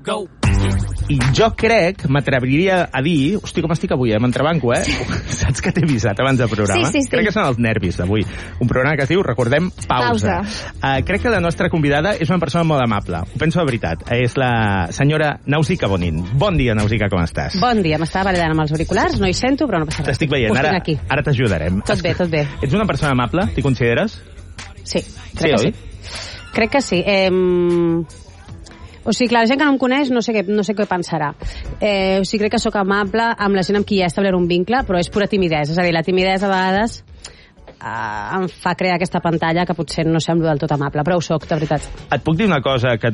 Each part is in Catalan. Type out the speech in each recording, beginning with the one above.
go. I jo crec, m'atreviria a dir... Hosti, com estic avui, m'entrebanco, Saps que t'he avisat abans del programa? Sí. Crec que són els nervis d'avui. Un programa que es diu, recordem, Pausa. Crec que la nostra convidada és una persona molt amable. Ho penso de veritat. És la senyora Nausica Bonin. Bon dia, Nausica, com estàs? Bon dia, m'estava ballant amb els auriculars, no hi sento, però no passa res. T'estic veient, ara t'ajudarem. Tot bé, tot bé. Ets una persona amable, t'hi consideres? Sí, crec que sí. Crec que sí. O sigui, clar, la gent que no em coneix no sé què pensarà. O sigui, crec que sóc amable amb la gent amb qui hi ha establert un vincle, però és pura timidesa. És a dir, la timidesa a vegades em fa crear aquesta pantalla que potser no semblo del tot amable, però ho soc, de veritat. Et puc dir una cosa que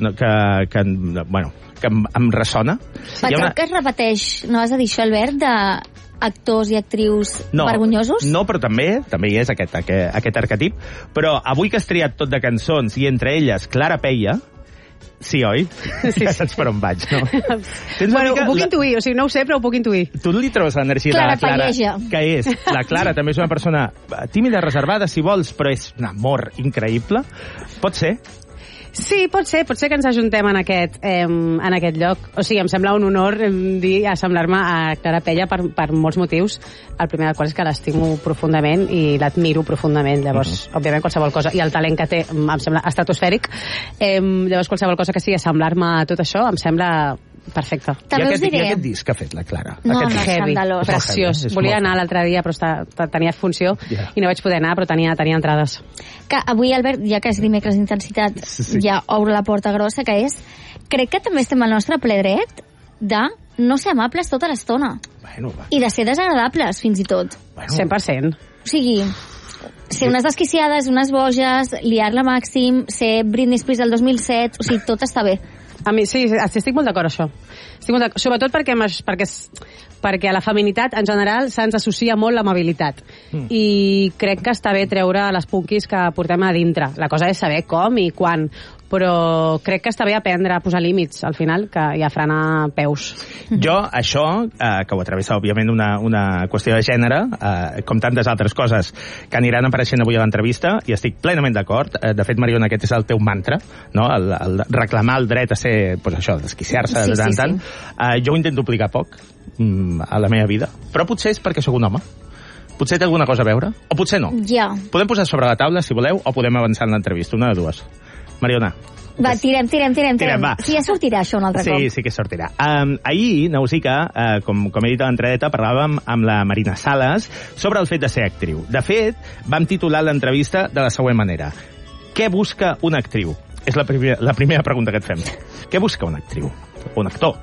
em ressona? Crec que es repeteix, no has de dir això, Albert, d'actors i actrius vergonyosos? No, però també hi és aquest arquetip. Però avui que has triat tot de cançons i entre elles Clara Peia, sí, oi? Sí. Ja saps per on vaig, no? Bueno, ho puc intuir, o sigui, no ho sé, però ho puc intuir. Tu li trobes l'energia de la Clara, que és, la Clara també és una persona tímida, reservada, si vols, però és un amor increïble. Pot ser? Sí, pot ser que ens ajuntem en aquest lloc. O sigui, em sembla un honor assemblar-me a Clara Peia per molts motius. El primer del qual és que l'estimo profundament i l'admiro profundament. Llavors, òbviament, qualsevol cosa. I el talent que té em sembla estratosfèric. Llavors, qualsevol cosa que sigui assemblar-me a tot això em sembla perfecte. També us diré... I aquest disc que ha fet la Clara? No, escandalós. Preciós. Volia anar l'altre dia, però tenia funció i no vaig poder anar, però tenia entrades. Que avui, Albert, ja que és dimecres d'intensitat, ja obre la porta grossa, que és... Crec que també estem al nostre ple dret de no ser amables tota l'estona. I de ser desagradables, fins i tot. 100%. O sigui, ser unes desquiciades, unes boges, liar-la màxim, ser Britney Spears del 2007... O sigui, tot està bé. A mi, sí, estic molt d'acord, això. Sobretot perquè a la feminitat, en general, se'ns associa molt l'amabilitat. I crec que està bé treure les punquis que portem a dintre. La cosa és saber com i quan, però crec que està bé aprendre a posar límits, al final, i a frenar peus. Jo, això, que ho atravessa, òbviament, una qüestió de gènere, com tantes altres coses que aniran apareixent avui a l'entrevista, i estic plenament d'acord. De fet, Mariona, aquest és el teu mantra, no? El reclamar el dret a ser, doncs això, desquiciar-se de tant en tant. Jo ho intento aplicar poc a la meva vida, però potser és perquè sóc un home. Potser té alguna cosa a veure, o potser no. Ja. Podem posar sobre la taula, si voleu, o podem avançar en l'entrevista, una de dues. Mariona. Va, tirem. Sí, ja sortirà això un altre cop. Sí que sortirà. Ahir, Nausica, com he dit a l'entradeta, parlàvem amb la Marina Sales sobre el fet de ser actriu. De fet, vam titular l'entrevista de la següent manera. Què busca una actriu? És la primera pregunta que et fem. Què busca una actriu? Un actor?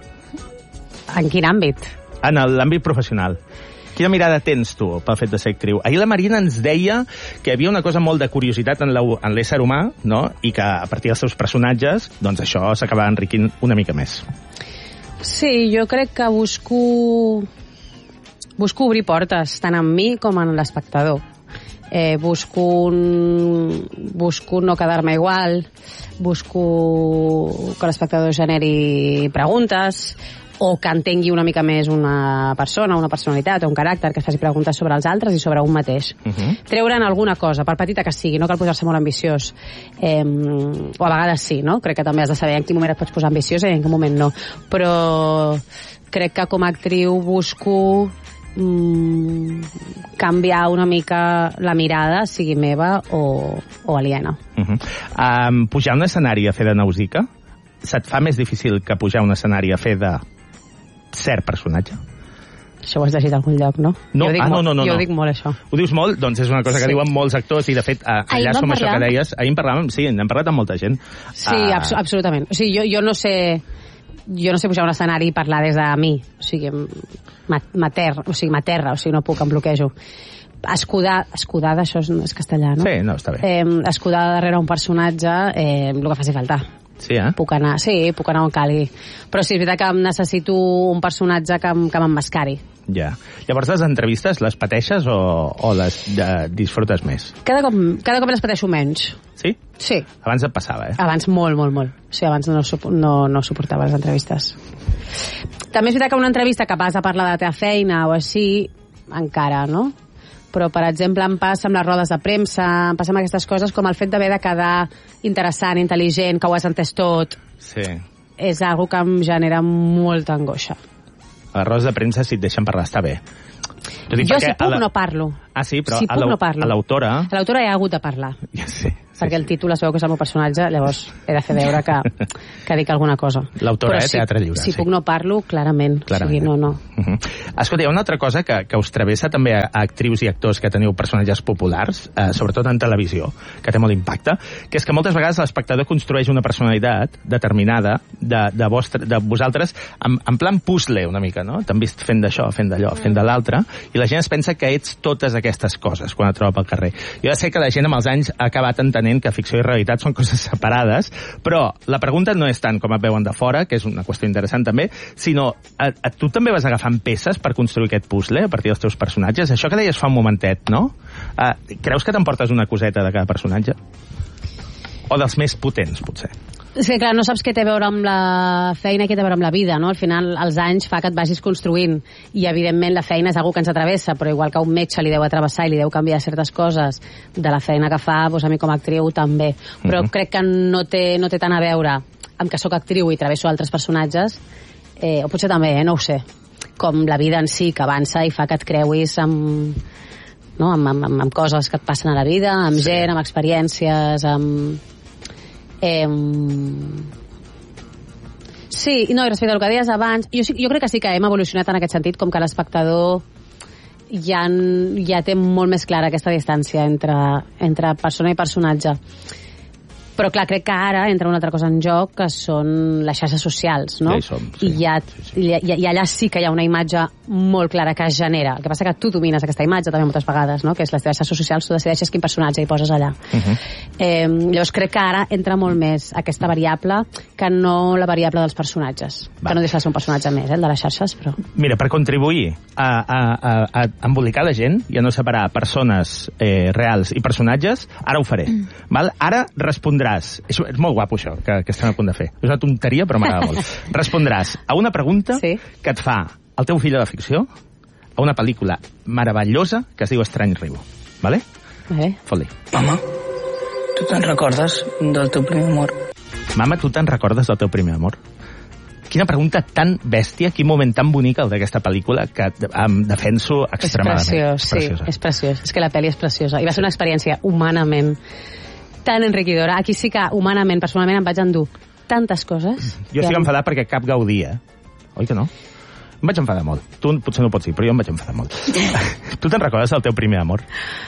En quin àmbit? En l'àmbit professional. Quina mirada tens tu pel fet de ser actriu? Ahir la Marina ens deia que hi havia una cosa molt de curiositat en l'ésser humà, no? I que a partir dels seus personatges, doncs això s'acaba enriquint una mica més. Sí, jo crec que busco obrir portes, tant en mi com en l'espectador. Busco no quedar-me igual, busco que l'espectador generi preguntes, o que entengui una mica més una persona, una personalitat o un caràcter, que es faci preguntes sobre els altres i sobre un mateix. Treure'n alguna cosa, per petita que sigui, no cal posar-se molt ambiciós. O a vegades sí, no? Crec que també has de saber en quin moment et pots posar ambiciós i en quin moment no. Però crec que com a actriu busco canviar una mica la mirada, sigui meva o aliena. Pujar un escenari a fer de Nausica, se't fa més difícil que pujar un escenari a fer de cert personatge? Això ho has llegit a algun lloc, no? No, jo ho dic molt, això. Ho dius molt? Doncs és una cosa que diuen molts actors i, de fet, allà som això que deies. Ahir en parlàvem, sí, n'hem parlat amb molta gent. Sí, absolutament. O sigui, jo no sé pujar un escenari i parlar des de mi. O sigui, m'aterra, o sigui, no puc, em bloquejo. Escudada, això és castellà, no? Sí, no, està bé. Escudada darrere un personatge, el que faci falta. Sí, puc anar on calgui. Però sí, és veritat que necessito un personatge que m'emmascari. Ja. Llavors, les entrevistes les pateixes o les disfrutes més? Cada cop les pateixo menys. Sí? Sí. Abans et passava, Abans molt. O sigui, abans no suportava les entrevistes. També és veritat que una entrevista que vas a parlar de la teva feina o així, encara, no? Però, per exemple, em passa amb les rodes de premsa, em passa amb aquestes coses com el fet d'haver de quedar interessant, intel·ligent, que ho has entès tot. Sí. és algo que em genera molta angoixa. A les rodes de premsa, si et deixen parlar, està bé. Jo, si puc, no parlo. Ah, sí? Però si puc, no parlo. A l'autora... A l'autora he hagut de parlar. Ja sé. Perquè el títol es veu que és el meu personatge, llavors he de fer veure que dic alguna cosa. L'autora, Teatre Lliure. Si puc, no parlo, clarament. O sigui, no. Escolta, hi ha una altra cosa que us travessa també a actrius i actors que teniu personatges populars, sobretot en televisió, que té molt impacte, que és que moltes vegades l'espectador construeix una personalitat determinada de vosaltres en plan puzzle, una mica, no? T'han vist fent d'això, fent d'allò, fent de l'altre, i la gent es pensa que ets totes aquestes coses quan et troba pel carrer. Jo ja sé que la gent amb els anys ha acabat entenent que ficció i realitat són coses separades, però la pregunta no és tant com et veuen de fora, que és una qüestió interessant també, sinó tu també vas agafant peces per construir aquest puzzle a partir dels teus personatges? Això que deies fa un momentet, no? Creus que t'emportes una coseta de cada personatge? O dels més potents, potser? És que, clar, no saps què té a veure amb la feina i què té a veure amb la vida, no? Al final, els anys fa que et vagis construint i, evidentment, la feina és algú que ens atravessa, però igual que a un metge li deu atravessar i li deu canviar certes coses de la feina que fa, doncs a mi com a actriu també. Però crec que no té tant a veure amb que sóc actriu i travesso altres personatges, o potser també, no ho sé, com la vida en si, que avança i fa que et creuis amb coses que et passen a la vida, amb gent, amb experiències, amb... Sí, no, respecte al que deies abans, jo crec que sí que hem evolucionat en aquest sentit, com que l'espectador ja té molt més clara aquesta distància entre persona i personatge. Però, clar, crec que ara entra una altra cosa en joc, que són les xarxes socials, no? Ja hi som, sí. I allà sí que hi ha una imatge molt clara que es genera. El que passa que tu domines aquesta imatge també moltes vegades, no? Que és les teves xarxes socials, tu decideixes quin personatge hi poses allà. Llavors crec que ara entra molt més aquesta variable que no la variable dels personatges. Que no deixa de ser un personatge més, el de les xarxes, però... Mira, per contribuir a embolicar la gent i a no separar persones reals i personatges, ara ho faré. Val? Ara respondràs. És molt guapo això, que estem a punt de fer. És una tonteria, però m'agrada molt. Respondràs a una pregunta que et fa el teu fill de la ficció a una pel·lícula meravellosa que es diu Estrany Riu. Vale? Fot-li. Mama, tu te'n recordes del teu primer amor? Mama, tu te'n recordes del teu primer amor? Quina pregunta tan bèstia, quin moment tan bonic el d'aquesta pel·lícula que em defenso extremadament. És preciós, sí, és preciós. És que la pel·li és preciosa. I va ser una experiència humanament tan enriquidora. Aquí sí que humanament, personalment, em vaig endur tantes coses. Jo estic enfadat perquè cap gaudia. Oi que no? Em vaig enfadar molt. Tu potser no ho pots dir, però jo em vaig enfadar molt. Tu te'n recordes del teu primer amor?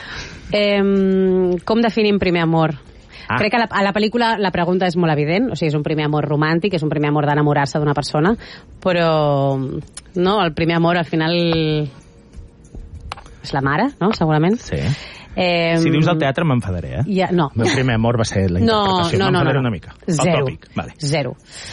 Com definim primer amor? Crec que a la pel·lícula la pregunta és molt evident, o sigui, és un primer amor romàntic, és un primer amor d'enamorar-se d'una persona, però no, el primer amor al final és la mare, no? Segurament. Sí. Si dius al teatre m'enfadaré, no. El meu primer amor va ser la interpretació. M'enfadaré una mica. Zero. Vale. Zero.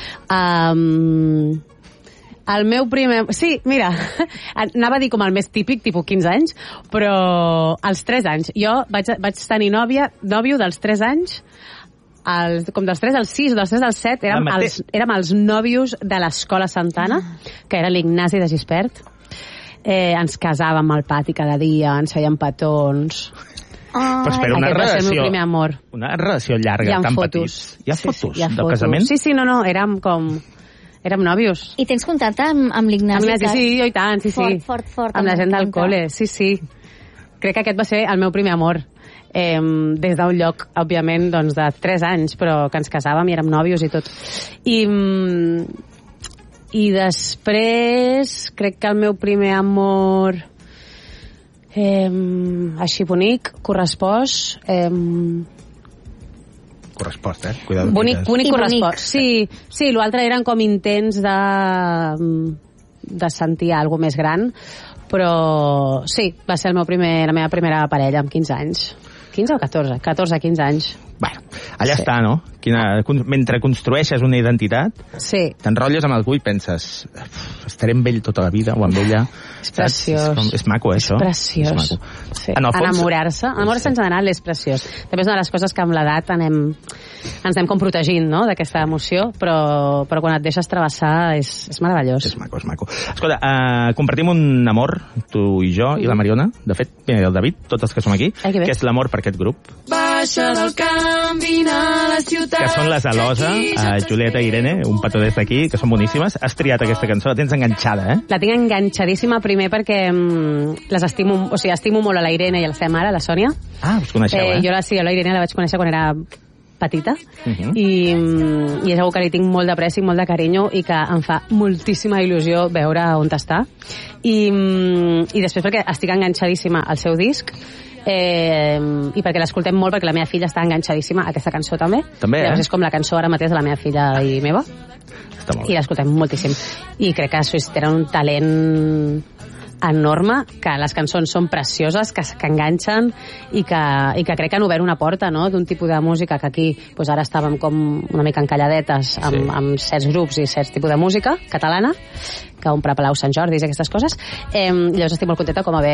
El meu primer... Sí, mira, anava a dir com el més típic, tipus 15 anys, però als 3 anys. Jo vaig tenir nòvio dels 3 anys, com dels 3 als 6 o dels 3 als 7, érem els nòvios de l'Escola Santana, que era l'Ignasi de Gispert. Ens casàvem al pati cada dia, ens fèiem petons... Però espera, una relació llarga, tan petits. Hi ha fotos del casament? Sí, no, érem nòvios. I tens contacte amb l'Ignasi? Sí, i tant, sí. Fort. Amb la gent del col·le, sí. Crec que aquest va ser el meu primer amor. Des d'un lloc, òbviament, doncs, de 3 anys, però que ens casàvem i érem nòvios i tot. I després, crec que el meu primer amor... així bonic, correspost... Correspost, cuidado. Bonic correspost. Sí, l'altre eren com intents de sentir alguna més gran, però sí, va ser la meva primera parella amb 15 anys. 15 o 14? 15 anys. Bueno, allà està, no? Mentre construeixes una identitat, t'enrotlles amb algú i penses estaré amb ell tota la vida o amb ella. És preciós. És maco, això. És preciós. Sí. Enamorar-se en general és preciós. També és una de les coses que amb l'edat ens anem com protegint, no?, d'aquesta emoció, però quan et deixes travessar és meravellós. És maco. Escolta, compartim un amor, tu i jo, i la Mariona, de fet, el David, tots els que som aquí, que és l'amor per aquest grup. baixa del camp, vine a la ciutat. Que són les Alosa, Julieta i Irene, un petó des d'aquí, que són boníssimes. Has triat aquesta cançó, la tens enganxada, La tinc enganxadíssima, primer perquè les estimo, o sigui, estimo molt a la Irene i a la seva mare, la Sònia. Us coneixeu, Jo la Irene la vaig conèixer quan era petita, i és algú que li tinc molt d'apreci, molt de carinyo, i que em fa moltíssima il·lusió veure on està. I després perquè estic enganxadíssima al seu disc, i perquè l'escoltem molt, perquè la meva filla està enganxadíssima a aquesta cançó també. Llavors és com la cançó ara mateix de la meva filla i meva. I l'escoltem moltíssim. I crec que tenen un talent enorme, que les cançons són precioses, que enganxen, i que crec que han obert una porta, no?, d'un tipus de música que aquí doncs ara estàvem com una mica encalladetes amb certs grups i certs tipus de música catalana, que un Palau Sant Jordi i aquestes coses. Llavors estic molt contenta com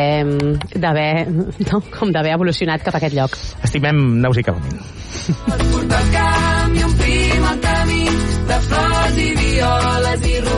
d'haver evolucionat cap a aquest lloc. Estimem Naus i Calment. Porta el camp i omplim el camí de flors i violes i